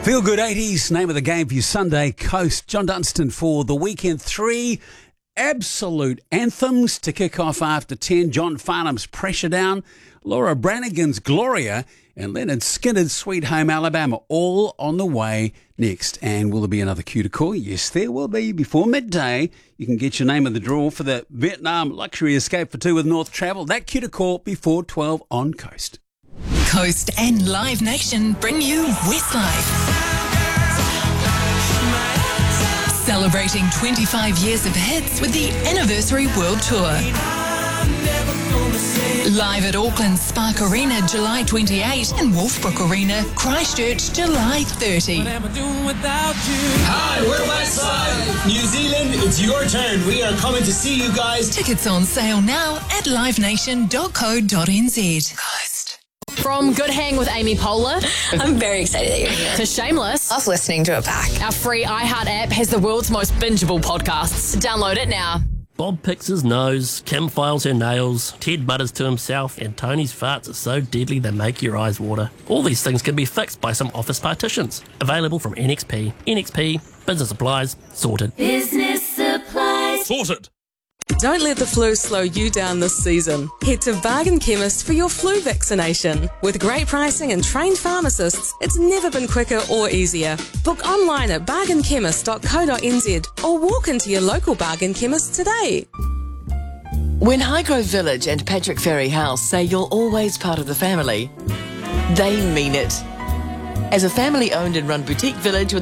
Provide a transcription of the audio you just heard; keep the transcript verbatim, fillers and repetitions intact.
Feel Good eighties, name of the game for your Sunday Coast. John Dunstan for the weekend. Three absolute anthems to kick off after ten. John Farnham's Pressure Down, Laura Branigan's Gloria, and Leonard Skinner's Sweet Home Alabama, all on the way next. And will there be another cue to call? Yes, there will be. Before midday, you can get your name in the draw for the Vietnam Luxury Escape for two with North Travel. That cue to call before twelve on Coast. Coast and Live Nation bring you Westlife. Celebrating twenty-five years of hits with the Anniversary World Tour. Live at Auckland Spark Arena July twenty-eighth and Wolfbrook Arena, Christchurch July thirtieth. Hi, we're Westlife. New Zealand, it's your turn. We are coming to see you guys. Tickets on sale now at live nation dot co dot n z. From Good Hang with Amy Poehler I'm very excited that you're here. to Shameless, Love listening to it back. our free iHeart app has the world's most bingeable podcasts. Download it now. Bob picks his nose, Kim files her nails, Ted mutters to himself, and Tony's farts are so deadly they make your eyes water. All these things can be fixed by some office partitions. Available from N X P. N X P, business supplies, sorted. Business supplies. Sorted! Don't let the flu slow you down this season. Head to Bargain Chemist for your flu vaccination. With great pricing and trained pharmacists, it's never been quicker or easier. Book online at bargain chemist dot co dot n z or walk into your local Bargain Chemist today. When Highgrove Village and Patrick Ferry House say you're always part of the family, they mean it. As a family-owned and run boutique village with